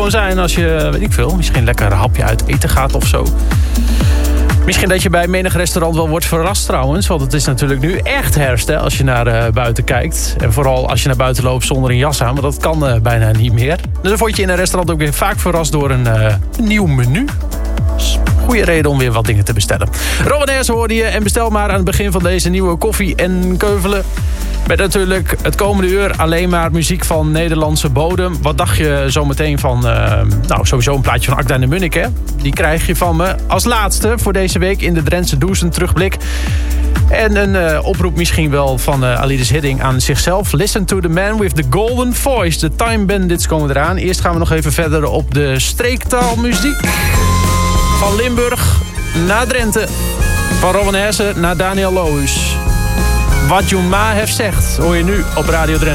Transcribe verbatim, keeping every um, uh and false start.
gewoon zijn als je, weet ik veel, misschien lekker een hapje uit eten gaat of zo. Misschien dat je bij menig restaurant wel wordt verrast trouwens. Want het is natuurlijk nu echt herfst hè, als je naar uh, buiten kijkt. En vooral als je naar buiten loopt zonder een jas aan. Maar dat kan uh, bijna niet meer. Dus dan word je in een restaurant ook weer vaak verrast door een, uh, een nieuw menu. Dus goede reden om weer wat dingen te bestellen. Robin Hersen hoorde je en bestel maar aan het begin van deze nieuwe koffie en keuvelen. Met natuurlijk het komende uur alleen maar muziek van Nederlandse bodem. Wat dacht je zometeen van, uh, nou sowieso een plaatje van Akda en de Munnik hè? Die krijg je van me als laatste voor deze week in de Drentse Douzen terugblik. En een uh, oproep misschien wel van uh, Alides Hidding aan zichzelf. Listen to the man with the golden voice. De Time Bandits komen eraan. Eerst gaan we nog even verder op de streektaalmuziek. Van Limburg naar Drenthe. Van Robin Hersen naar Daniel Lohuus. Wat je ma heeft zegt, hoor je nu op Radio Drenthe.